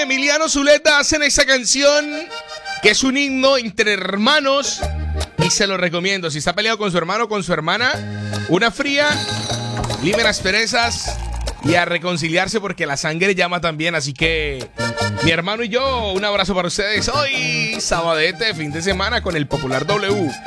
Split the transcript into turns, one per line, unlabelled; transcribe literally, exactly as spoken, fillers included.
Emiliano Zuleta hacen esa canción que es un himno entre hermanos y se lo recomiendo. Si está peleado con su hermano o con su hermana, una fría, limen asperezas y a reconciliarse porque la sangre llama también. Así que mi hermano y yo, un abrazo para ustedes hoy, sabadete, fin de semana con el Popular W.